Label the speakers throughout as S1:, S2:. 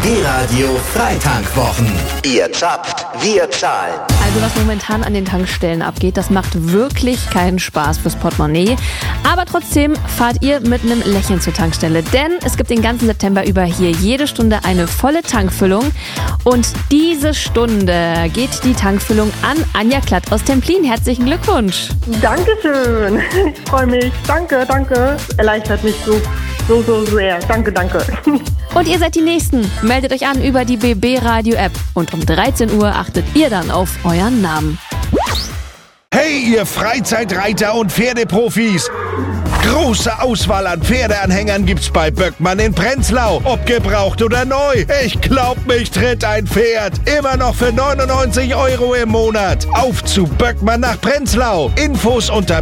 S1: BB Radio Freitankwwochen. Ihr zappt, wir zahlen.
S2: Also was momentan an den Tankstellen abgeht, das macht wirklich keinen Spaß fürs Portemonnaie. Aber trotzdem fahrt ihr mit einem Lächeln zur Tankstelle. Denn es gibt den ganzen September über hier jede Stunde eine volle Tankfüllung. Und diese Stunde geht die Tankfüllung an Anja Klatt aus Templin. Herzlichen Glückwunsch.
S3: Dankeschön. Ich freue mich. Danke. Erleichtert mich so sehr. Danke.
S2: Und ihr seid die Nächsten. Meldet euch an über die BB Radio App. Und um 13 Uhr achtet ihr dann auf euren Namen.
S4: Hey, ihr Freizeitreiter und Pferdeprofis! Große Auswahl an Pferdeanhängern gibt's bei Böckmann in Prenzlau. Ob gebraucht oder neu. Ich glaub, mich tritt ein Pferd. Immer noch für 99 € im Monat. Auf zu Böckmann nach Prenzlau. Infos unter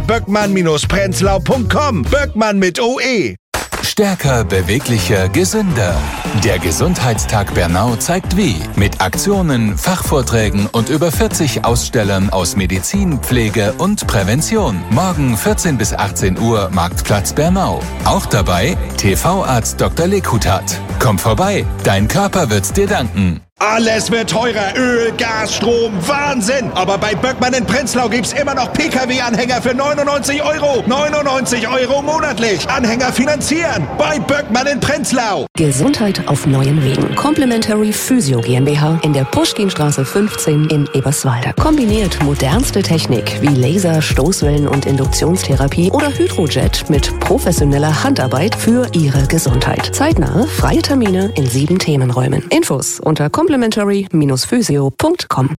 S4: böckmann-prenzlau.com. Böckmann mit OE.
S5: Stärker, beweglicher, gesünder. Der Gesundheitstag Bernau zeigt wie. Mit Aktionen, Fachvorträgen und über 40 Ausstellern aus Medizin, Pflege und Prävention. Morgen 14 bis 18 Uhr Marktplatz Bernau. Auch dabei TV-Arzt Dr. Lekutat. Komm vorbei, dein Körper wird's dir danken.
S4: Alles wird teurer. Öl, Gas, Strom, Wahnsinn. Aber bei Böckmann in Prenzlau gibt's immer noch Pkw-Anhänger für 99 €. 99 € monatlich. Anhänger finanzieren. Bei Böckmann in Prenzlau.
S6: Gesundheit auf neuen Wegen. Complementary Physio GmbH in der Puschkinstraße 15 in Eberswalde. Kombiniert modernste Technik wie Laser, Stoßwellen und Induktionstherapie oder Hydrojet mit professioneller Handarbeit für Ihre Gesundheit. Zeitnahe, freie Termine in 7 Themenräumen. Infos unter complementary-physio.com.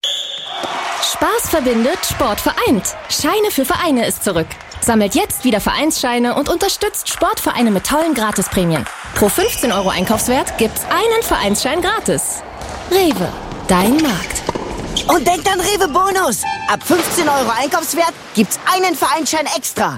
S7: Spaß verbindet, Sport vereint. Scheine für Vereine ist zurück. Sammelt jetzt wieder Vereinsscheine und unterstützt Sportvereine mit tollen Gratisprämien. Pro 15 € Einkaufswert gibt's einen Vereinsschein gratis. Rewe, dein Markt.
S8: Und denkt an Rewe Bonus. Ab 15 € Einkaufswert gibt's einen Vereinsschein extra.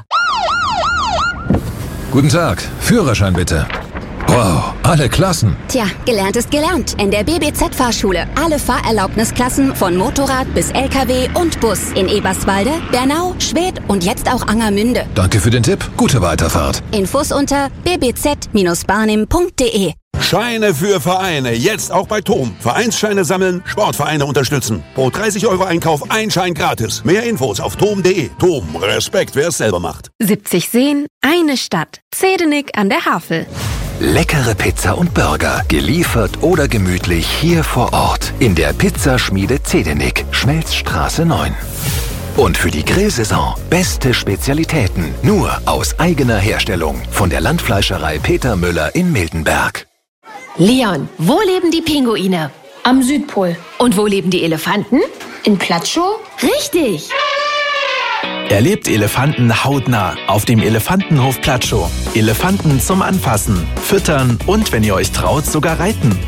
S9: Guten Tag, Führerschein bitte. Wow, alle Klassen.
S10: Tja, gelernt ist gelernt. In der BBZ-Fahrschule. Alle Fahrerlaubnisklassen von Motorrad bis LKW und Bus. In Eberswalde, Bernau, Schwedt und jetzt auch Angermünde.
S9: Danke für den Tipp. Gute Weiterfahrt.
S10: Infos unter bbz-barnim.de.
S11: Scheine für Vereine. Jetzt auch bei TOM. Vereinsscheine sammeln, Sportvereine unterstützen. Pro 30 € Einkauf ein Schein gratis. Mehr Infos auf tom.de. TOM. Respekt, wer es selber macht.
S2: 70 Seen, eine Stadt. Zedenik an der Havel.
S12: Leckere Pizza und Burger, geliefert oder gemütlich hier vor Ort in der Pizzaschmiede Zedenik, Schmelzstraße 9. Und für die Grillsaison beste Spezialitäten, nur aus eigener Herstellung von der Landfleischerei Peter Müller in Miltenberg.
S13: Leon, wo leben die Pinguine? Am Südpol. Und wo leben die Elefanten? In Platschow? Richtig!
S14: Erlebt Elefanten hautnah auf dem Elefantenhof Platschow. Elefanten zum Anfassen, Füttern und, wenn ihr euch traut, sogar reiten.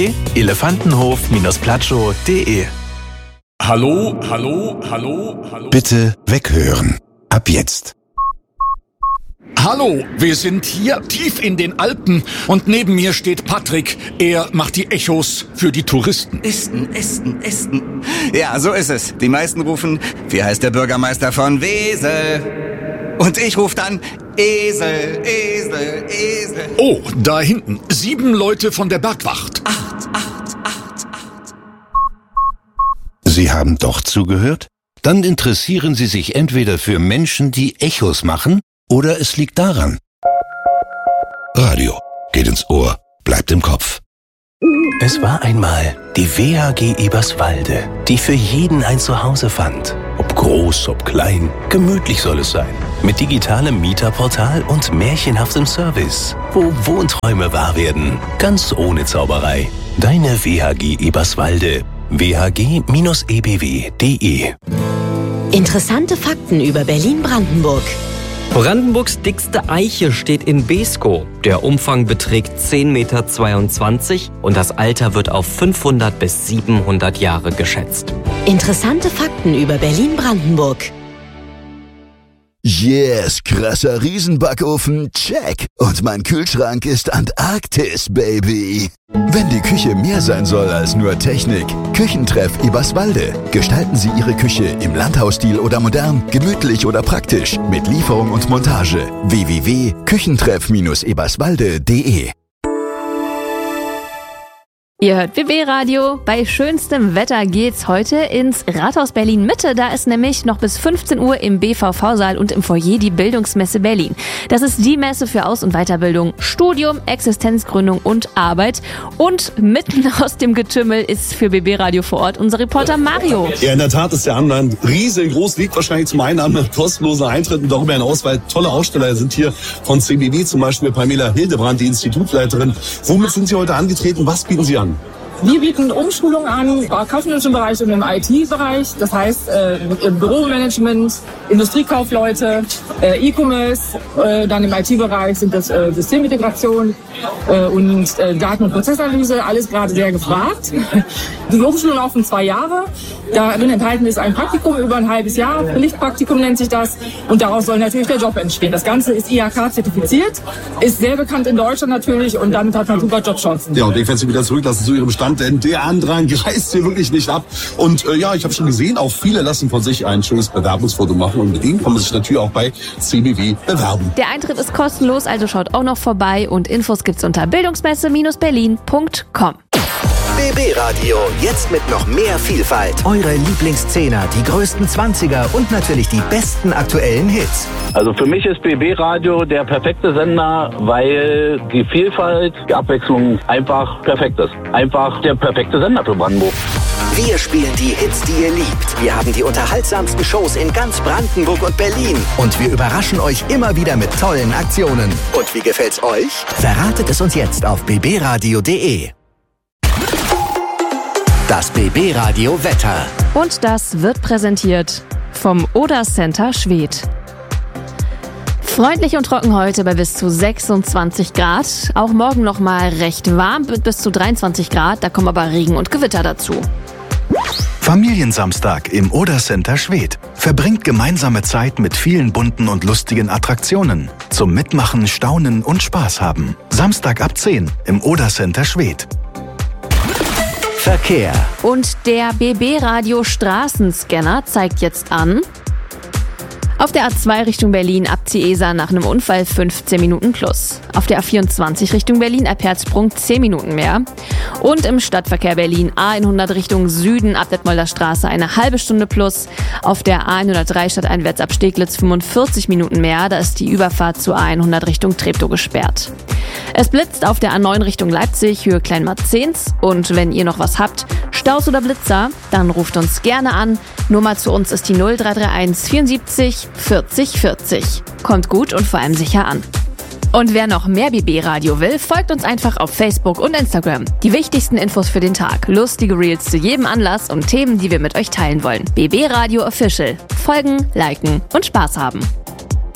S14: www.elefantenhof-platschow.de.
S15: Hallo.
S16: Bitte weghören. Ab jetzt.
S15: Hallo, wir sind hier tief in den Alpen und neben mir steht Patrick. Er macht die Echos für die Touristen.
S17: Esten. Ja, so ist es. Die meisten rufen, wie heißt der Bürgermeister von Wesel? Und ich rufe dann, Esel.
S15: Oh, da hinten, 7 Leute von der Bergwacht.
S17: 8.
S16: Sie haben doch zugehört? Dann interessieren Sie sich entweder für Menschen, die Echos machen, oder es liegt daran. Radio geht ins Ohr, bleibt im Kopf.
S18: Es war einmal die WHG Eberswalde, die für jeden ein Zuhause fand. Ob groß, ob klein, gemütlich soll es sein. Mit digitalem Mieterportal und märchenhaftem Service, wo Wohnträume wahr werden, ganz ohne Zauberei. Deine WHG Eberswalde. whg-ebw.de.
S19: Interessante Fakten über Berlin-Brandenburg.
S20: Brandenburgs dickste Eiche steht in Beeskow. Der Umfang beträgt 10,22 Meter und das Alter wird auf 500 bis 700 Jahre geschätzt.
S19: Interessante Fakten über Berlin-Brandenburg.
S1: Yes, krasser Riesenbackofen, check. Und mein Kühlschrank ist Antarktis, Baby. Wenn die Küche mehr sein soll als nur Technik, Küchentreff Eberswalde. Gestalten Sie Ihre Küche im Landhausstil oder modern, gemütlich oder praktisch, mit Lieferung und Montage. www.küchentreff-eberswalde.de
S2: Ihr hört BB Radio. Bei schönstem Wetter geht's heute ins Rathaus Berlin Mitte. Da ist nämlich noch bis 15 Uhr im BVV-Saal und im Foyer die Bildungsmesse Berlin. Das ist die Messe für Aus- und Weiterbildung, Studium, Existenzgründung und Arbeit. Und mitten aus dem Getümmel ist für BB Radio vor Ort unser Reporter Mario.
S21: Ja, in der Tat ist der Anlass riesengroß, liegt wahrscheinlich zum einen an kostenlosen Eintritten, darüber hinaus, weil tolle Aussteller sind hier von CBW, zum Beispiel Pamela Hildebrand, die Institutleiterin. Womit sind Sie heute angetreten? Was bieten Sie an?
S22: Wir bieten Umschulung an, im kaufmännischen Bereich und im IT-Bereich. Das heißt, im Büromanagement, Industriekaufleute, E-Commerce, dann im IT-Bereich sind das Systemintegration und Daten- und Prozessanalyse, alles gerade sehr gefragt. Die Umschulung laufen 2 Jahre. Darin enthalten ist ein Praktikum über ein halbes Jahr, Pflichtpraktikum nennt sich das, und daraus soll natürlich der Job entstehen. Das Ganze ist IHK-zertifiziert, ist sehr bekannt in Deutschland natürlich und damit hat man super Jobchancen.
S21: Ja, und ich werde Sie wieder zurücklassen zu Ihrem Stand, denn der Andrang reißt hier wirklich nicht ab. Und ja, ich habe schon gesehen, auch viele lassen von sich ein schönes Bewerbungsfoto machen und mit denen kann man sich natürlich auch bei CBW bewerben.
S2: Der Eintritt ist kostenlos, also schaut auch noch vorbei und Infos gibt's unter bildungsmesse-berlin.com.
S23: BB Radio, jetzt mit noch mehr Vielfalt. Eure Lieblingszehner, die größten 20er und natürlich die besten aktuellen Hits.
S24: Also für mich ist BB Radio der perfekte Sender, weil die Vielfalt, die Abwechslung einfach perfekt ist. Einfach der perfekte Sender für Brandenburg.
S23: Wir spielen die Hits, die ihr liebt. Wir haben die unterhaltsamsten Shows in ganz Brandenburg und Berlin. Und wir überraschen euch immer wieder mit tollen Aktionen. Und wie gefällt's euch? Verratet es uns jetzt auf bbradio.de. Das BB Radio Wetter.
S2: Und das wird präsentiert vom Oder Center Schwedt. Freundlich und trocken heute bei bis zu 26 Grad. Auch morgen noch mal recht warm mit bis zu 23 Grad. Da kommen aber Regen und Gewitter dazu.
S25: Familiensamstag im Oder Center Schwedt. Verbringt gemeinsame Zeit mit vielen bunten und lustigen Attraktionen. Zum Mitmachen, Staunen und Spaß haben. Samstag ab 10 im Oder Center Schwedt.
S23: Verkehr.
S2: Und der BB Radio Straßenscanner zeigt jetzt an: auf der A2 Richtung Berlin ab Ciesa nach einem Unfall 15 Minuten plus. Auf der A24 Richtung Berlin ab Herzsprung 10 Minuten mehr. Und im Stadtverkehr Berlin A100 Richtung Süden ab Detmolder Straße eine halbe Stunde plus. Auf der A103 stadteinwärts ab Steglitz 45 Minuten mehr. Da ist die Überfahrt zu A100 Richtung Treptow gesperrt. Es blitzt auf der A9 Richtung Leipzig, Höhe Kleinmarzens. Und wenn ihr noch was habt, Staus oder Blitzer, dann ruft uns gerne an. Nummer zu uns ist die 0331 74 40 40. Kommt gut und vor allem sicher an. Und wer noch mehr BB Radio will, folgt uns einfach auf Facebook und Instagram. Die wichtigsten Infos für den Tag, lustige Reels zu jedem Anlass und Themen, die wir mit euch teilen wollen. BB Radio Official. Folgen, liken und Spaß haben.